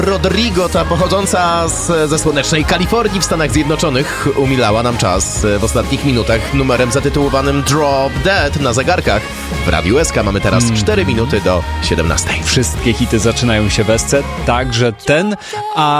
Rodrigo, ta pochodząca ze słonecznej Kalifornii w Stanach Zjednoczonych, umilała nam czas w ostatnich minutach numerem zatytułowanym Drop Dead na zegarkach. W Radiu SK mamy teraz 4 minuty do 17. Wszystkie hity zaczynają się w SC, także ten, a